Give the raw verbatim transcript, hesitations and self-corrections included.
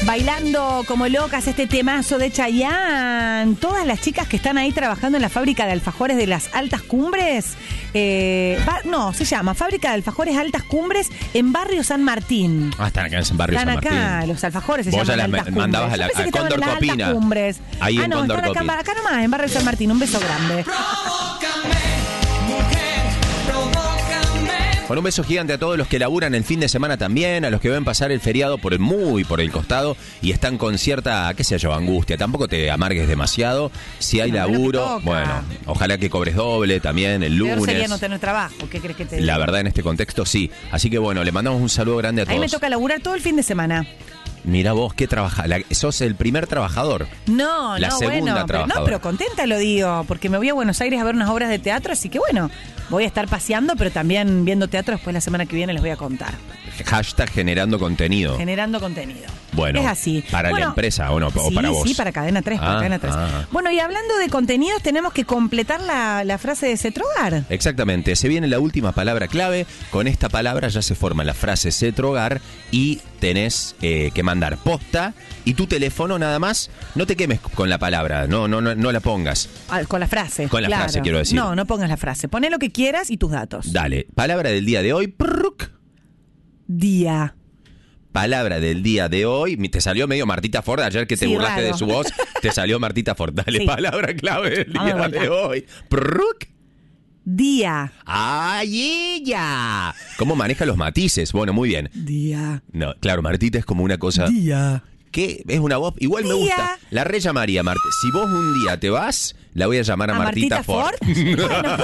Bailando como locas este temazo de Chayanne. Todas las chicas que están ahí trabajando en la fábrica de alfajores de las Altas Cumbres. Eh, va, no, se llama Fábrica de Alfajores Altas Cumbres en Barrio San Martín. Ah, están acá en Barrio están San Martín. Están acá, los alfajores se Vos llaman ya Altas las Cumbres. mandabas a la a Cóndor Copina. Altas Cumbres. Ahí ah, en no, Cóndor están acá, Copina. acá nomás, en Barrio San Martín. Un beso grande. Con un beso gigante a todos los que laburan el fin de semana también, a los que ven pasar el feriado por el muy por el costado y están con cierta, qué sé yo, angustia. Tampoco te amargues demasiado. Si hay No, laburo, bueno, ojalá que cobres doble también el lunes. Peor sería no tener trabajo. ¿Qué crees que te diga? La verdad, en este contexto sí. Así que bueno, le mandamos un saludo grande a todos. Ahí me toca laburar todo el fin de semana. Mira vos, qué trabaja. La, sos el primer trabajador. No, la no, segunda bueno. Pero, no, pero contenta lo digo, porque me voy a Buenos Aires a ver unas obras de teatro, así que bueno, voy a estar paseando, pero también viendo teatro. Después la semana que viene les voy a contar. Hashtag generando contenido. Generando contenido. Bueno, es así. ¿Para bueno, la empresa o no? ¿O sí, para vos? Sí, para Cadena tres. Para ah, Cadena tres. Ah. Bueno, y hablando de contenidos, tenemos que completar la, la frase de Cetrogar. Exactamente. Se viene la última palabra clave. Con esta palabra ya se forma la frase Cetrogar y tenés eh, que mandar posta y tu teléfono nada más. No te quemes con la palabra. No, no, no, no la pongas. Ah, con la frase. Con la claro. frase, quiero decir. No, no pongas la frase. Poné lo que quieras y tus datos. Dale. Palabra del día de hoy. Prrruk. Día. Palabra del día de hoy. Te salió medio Martita Ford. Ayer que te Sí, burlaste raro. de su voz, te salió Martita Ford. Dale, Sí. palabra clave del Vamos de día vuelta. de hoy. Prrruk. Día. ¡Ay, ella! ¿Cómo maneja los matices? Bueno, muy bien. Día. No, claro, Martita es como una cosa... Día. ¿Qué? Es una voz... Igual me Día. gusta. La rellamaría, Marta. Si vos un día te vas, la voy a llamar a, ¿A Martita, Martita Ford? Ford. Bueno.